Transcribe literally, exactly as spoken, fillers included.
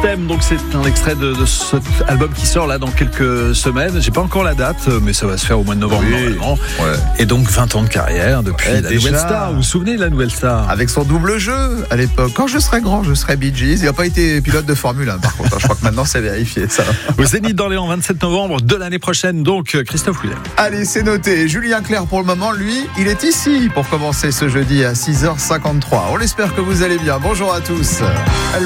System, donc c'est un extrait de, de cet album qui sort là dans quelques semaines. J'ai pas encore la date, mais ça va se faire au mois de novembre oui. normalement. Ouais. Et donc vingt ans de carrière depuis ouais, la déjà. Nouvelle Star. Vous vous souvenez de la Nouvelle Star? Avec son double jeu à l'époque. Quand je serai grand, je serai Bee Gees. Il n'a pas été pilote de Formule un par contre. Je crois que maintenant c'est vérifié ça. Au Zénith d'Orléans, vingt-sept novembre de l'année prochaine, donc Christophe Willem. Allez, c'est noté. Julien Clerc pour le moment, lui, il est ici pour commencer ce jeudi à six heures cinquante-trois. On espère que vous allez bien. Bonjour à tous.